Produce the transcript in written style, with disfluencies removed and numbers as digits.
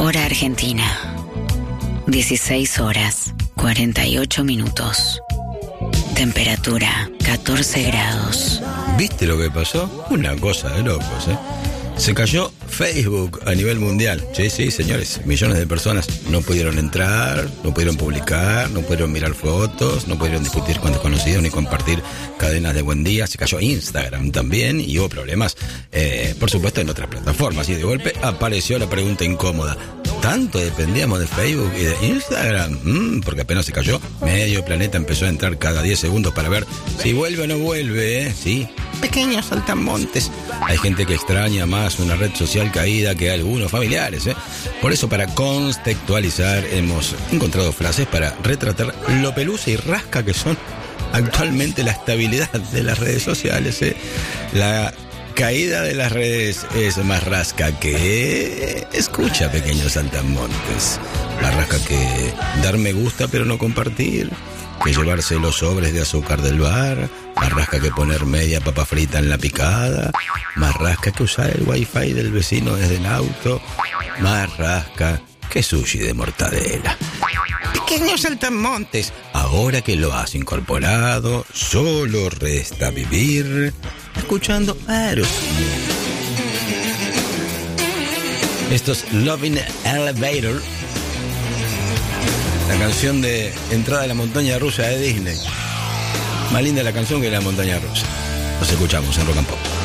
Hora Argentina. 16 horas, 48 minutos. Temperatura, 14 grados. ¿Viste lo que pasó? Una cosa de locos, ¿eh? Se cayó Facebook a nivel mundial. Sí, señores, millones de personas no pudieron entrar, no pudieron publicar, no pudieron mirar fotos, no pudieron discutir con desconocidos ni compartir cadenas de buen día. Se cayó Instagram también y hubo problemas, por supuesto, en otras plataformas. Y de golpe apareció la pregunta incómoda: ¿tanto dependíamos de Facebook y de Instagram? Porque apenas se cayó, medio planeta empezó a entrar cada 10 segundos para ver si vuelve o no vuelve, ¿eh? Sí, pequeños saltamontes. Hay gente que extraña más una red social caída que algunos familiares, ¿eh? Por eso, para contextualizar, hemos encontrado frases para retratar lo pelusa y rasca que son actualmente la estabilidad de las redes sociales, ¿eh? La caída de las redes es más rasca que... Escucha, pequeños saltamontes. Más rasca que dar me gusta pero no compartir, que llevarse los sobres de azúcar del bar, más rasca que poner media papa frita en la picada, más rasca que usar el wifi del vecino desde el auto, más rasca que sushi de mortadela. Pequeños saltamontes, ahora que lo has incorporado, solo resta vivir escuchando Aerosmith. Esto es Loving Elevator, la canción de entrada de la montaña rusa de Disney. Más linda la canción que la montaña rusa. Nos escuchamos en Rock and Pop.